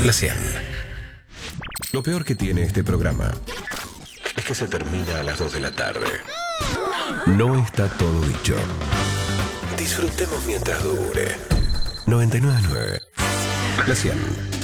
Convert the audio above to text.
La 100. Lo peor que tiene este programa es que se termina a las 2 de la tarde. No está todo dicho. Disfrutemos mientras dure. 99.9. La 100.